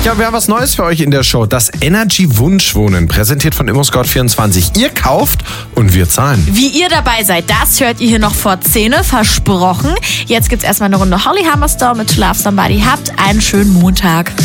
Ja, wir haben was Neues für euch in der Show. Das Energy Wunschwohnen, präsentiert von ImmoScout24. Ihr kauft und wir zahlen. Wie ihr dabei seid, das hört ihr hier noch vor 10, versprochen. Jetzt gibt's erstmal eine Runde Holly Hammerstorm mit To Love Somebody. Habt einen schönen Montag.